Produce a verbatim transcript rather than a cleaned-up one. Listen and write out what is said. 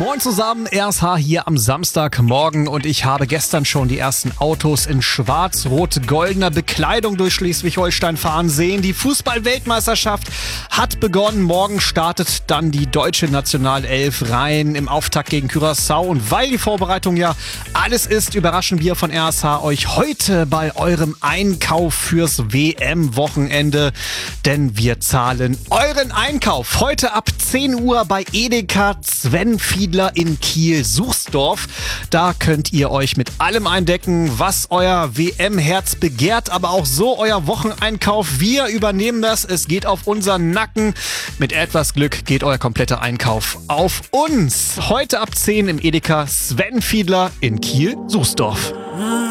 Moin zusammen, R S H hier am Samstagmorgen und ich habe gestern schon die ersten Autos in schwarz-rot-goldener Bekleidung durch Schleswig-Holstein fahren sehen. Die Fußball-Weltmeisterschaft hat begonnen. Morgen startet dann die deutsche Nationalelf rein im Auftakt gegen Curaçao. Und weil die Vorbereitung ja alles ist, überraschen wir von R S H euch heute bei eurem Einkauf fürs W M-Wochenende. Denn wir zahlen euren Einkauf heute ab zehn Uhr bei Edeka Sven Fiedler in Kiel-Suchsdorf. Da könnt ihr euch mit allem eindecken, was euer W M-Herz begehrt, aber auch so euer Wocheneinkauf. Wir übernehmen das. Es geht auf unseren Nacken. Mit etwas Glück geht euer kompletter Einkauf auf uns. Heute ab zehn im Edeka Sven Fiedler in Kiel-Suchsdorf.